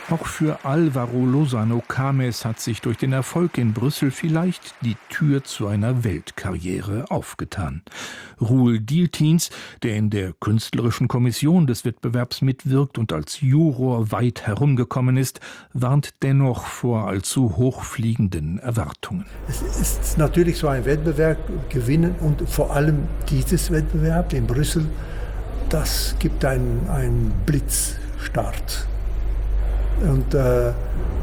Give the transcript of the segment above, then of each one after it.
Auch für Álvaro Lozano Cames hat sich durch den Erfolg in Brüssel vielleicht die Tür zu einer Weltkarriere aufgetan. Roel Dieltjens, der in der künstlerischen Kommission des Wettbewerbs mitwirkt und als Juror weit herumgekommen ist, warnt dennoch vor allzu hochfliegenden Erwartungen. Es ist natürlich so ein Wettbewerb gewinnen und vor allem dieses Wettbewerb in Brüssel, das gibt einen Blitzstart. Und das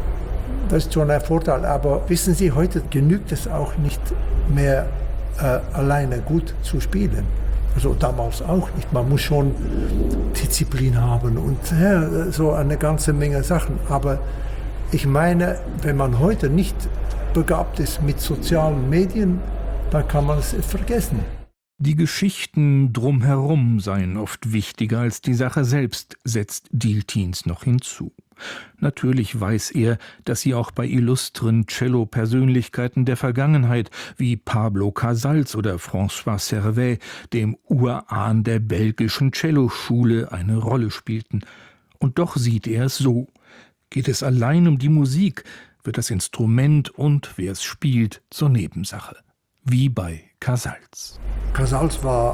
ist schon ein Vorteil. Aber wissen Sie, heute genügt es auch nicht mehr alleine gut zu spielen. Also damals auch nicht. Man muss schon Disziplin haben und so eine ganze Menge Sachen. Aber ich meine, wenn man heute nicht begabt ist mit sozialen Medien, dann kann man es vergessen. Die Geschichten drumherum seien oft wichtiger als die Sache selbst, setzt Dieltjens noch hinzu. Natürlich weiß er, dass sie auch bei illustren Cello-Persönlichkeiten der Vergangenheit wie Pablo Casals oder François Servais, dem Urahn der belgischen Celloschule, eine Rolle spielten. Und doch sieht er es so. Geht es allein um die Musik, wird das Instrument und wer es spielt zur Nebensache. Wie bei Casals. Casals war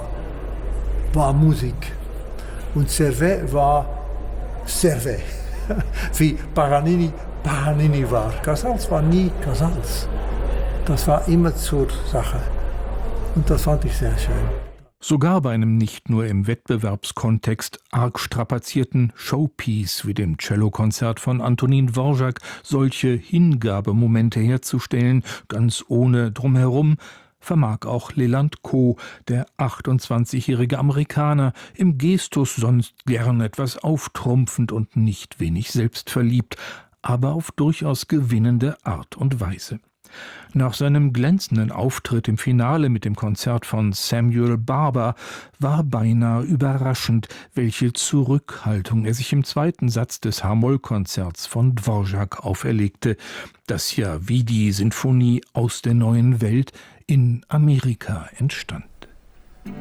Musik und Servais war Servais. Wie Paganini war. Casals war nie Casals. Das war immer zur Sache. Und das fand ich sehr schön. Sogar bei einem nicht nur im Wettbewerbskontext arg strapazierten Showpiece wie dem Cellokonzert von Antonin Dvorak solche Hingabemomente herzustellen, ganz ohne Drumherum, vermag auch Leland Coe, der 28-jährige Amerikaner, im Gestus sonst gern etwas auftrumpfend und nicht wenig selbstverliebt, aber auf durchaus gewinnende Art und Weise. Nach seinem glänzenden Auftritt im Finale mit dem Konzert von Samuel Barber war beinahe überraschend, welche Zurückhaltung er sich im zweiten Satz des H-Moll-Konzerts von Dvorak auferlegte, das ja wie die Sinfonie aus der neuen Welt in Amerika entstand.